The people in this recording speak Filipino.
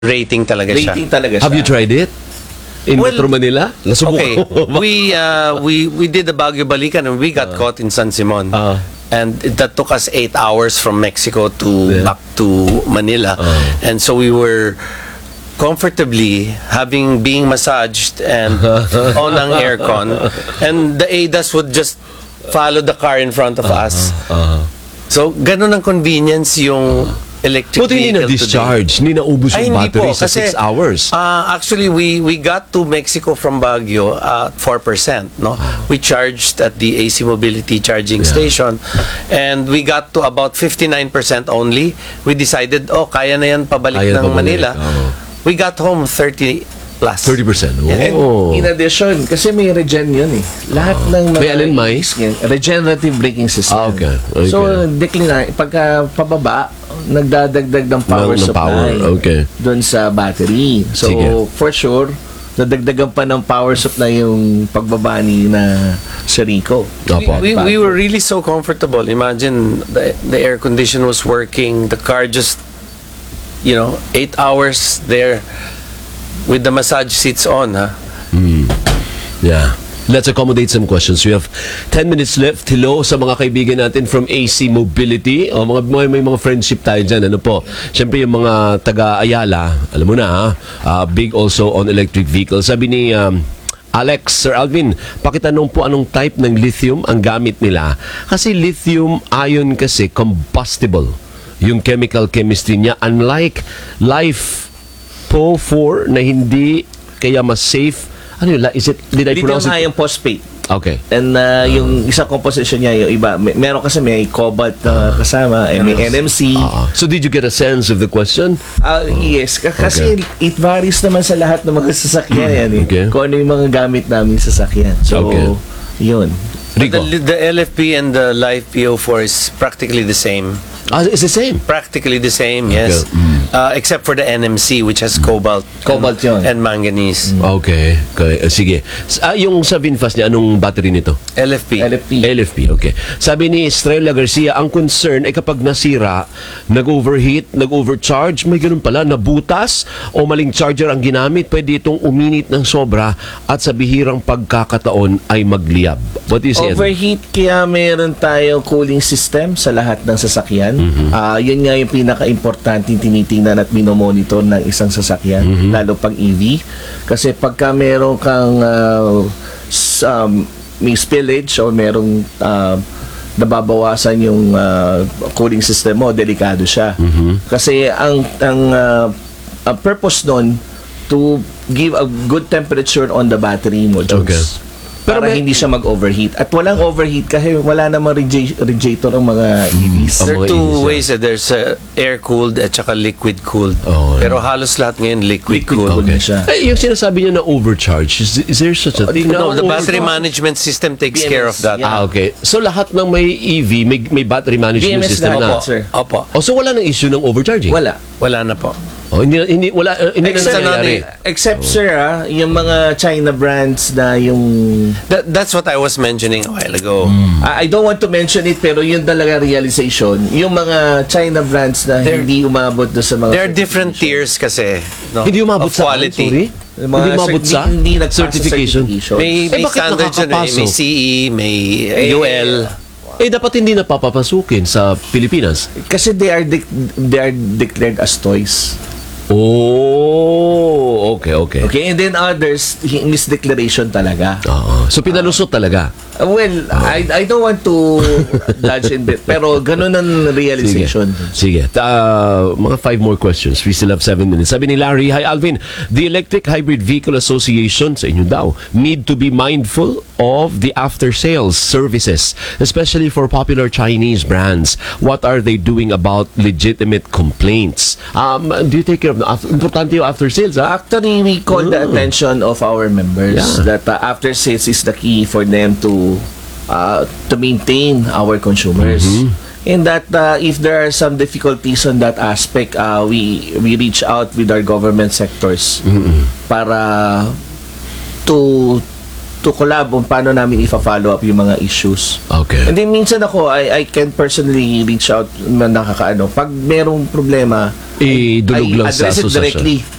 rating talaga siya. Rating talaga siya. Have you tried it? In Well, Metro Manila? Okay, Nasubukan mo ba? we did the Baguio Balikan and we got caught in San Simon. And that took us 8 hours from Mexico to back to Manila. And so we were comfortably being massaged and on ang aircon, and the ADAS would just follow the car in front of us. So ganun ang convenience yung electric Buti hindi vehicle na-discharge, hindi naubos today. yung battery sa kasi 6 hours. Actually, we got to Mexico from Baguio at 4%. No, we charged at the AC Mobility charging station, and we got to about 59% only. We decided, kaya na yan pabalik Kaya ng pabalik. Manila. We got home 30 plus. 30%. And Oh. in addition, kasi may regen yun eh. Lahat ng mga May alin, May? regenerative braking system. Okay. So, pagka pababa, nagdadagdag ng power Ng supply power. Okay. doon sa battery. So, Sige. for sure, nadagdagan pa ng power supply yung pagbaba ni na sa Rico. Opo. We were really so comfortable. Imagine the air condition was working, the car just 8 hours there with the massage seats on, Yeah. Let's accommodate some questions. We have 10 minutes left. Hello sa mga kaibigan natin from AC Mobility. May mga friendship tayo dyan. Ano po? Siyempre yung mga taga-Ayala, alam mo na, big also on electric vehicles. Sabi ni Alex, Sir Alvin, pakitanong po anong type ng lithium ang gamit nila. Kasi lithium ion kasi combustible yung chemical chemistry niya. Unlike LiFePO4 na hindi kaya mas safe. Ano yun? Did I pronounce it? Lithium-ion phosphate. Okay. And yung isang composition niya, yung iba, meron kasi may cobalt kasama, may NMC. So did you get a sense of the question? Yes, kasi it varies naman sa lahat ng mga sasakyan yan eh. Okay. Kung ano yung mga gamit namin sasakyan. So, yun. Rico. The LFP and the Life PO4 is practically the same. It's the same. Practically the same, yes. Except for the NMC, which has cobalt yun. and manganese. Okay. Sige. Yung sa VinFast niya, anong battery nito? LFP. LFP, okay. Sabi ni Estrella Garcia, ang concern ay kapag nasira, nag-overheat, nag-overcharge, may ganun pala, nabutas o maling charger ang ginamit, pwede itong uminit ng sobra at sa bihirang pagkakataon ay magliyab. What is it? Overheat, kaya meron tayong cooling system sa lahat ng sasakyan. Yun nga yung pinaka-importante tinitingnan at minomonitor ng isang sasakyan, lalo pag EV. Kasi pagka meron kang may spillage o merong nababawasan yung cooling system mo, delikado siya. Kasi ang purpose nun to give a good temperature on the battery mo, Jones. Okay. Para hindi siya mag-overheat. At walang overheat kasi wala namang radiator ang mga EVs. There are mga two EVs, ways. There's air-cooled at saka liquid-cooled. Pero halos lahat ngayon liquid-cooled. Liquid-cooled siya. Yung sinasabi niya na overcharge, is there such a thing? No, the battery management system takes care of that. Yeah. Okay. So lahat ng may EV, may battery management BMS system na. na. Sir. Opo. So wala nang issue ng overcharging? Wala. Wala na po. Hindi na nangyayari. Except sir, yung mga China brands na yung That's what I was mentioning a while ago. I don't want to mention it pero yun talaga realization. Yung mga China brands na hindi umabot do sa mga There are different tiers kasi, no, Hindi umabot of sa quality. Sorry? Hindi umabot sa hindi nagpasa certification. May bakit standard yun eh. nakakapasok? May CE, may UL. Dapat hindi na papapasukin sa Pilipinas. Kasi they are declared as toys. Oh, okay. Okay, and then others misdeclaration talaga. So pinalusot talaga. Well, I don't want to judge in bit, pero ganun ang realization. Sige. Mga 5 more questions. We still have 7 minutes. Sabi ni Larry, hi Alvin, the Electric Hybrid Vehicle Association, sa inyo daw, need to be mindful of the after-sales services, especially for popular Chinese brands. What are they doing about legitimate complaints? Do you take care of importante yung after-sales, ha? Actually, we call the attention of our members that after sales is the key for them to maintain our consumers. And that if there are some difficulties on that aspect, we reach out with our government sectors para to collab on paano namin ifa-follow up yung mga issues. Okay. And then minsan ako, I can personally reach out na nakakaano. Pag merong problema, Idulog lang sa address it asosasyon. directly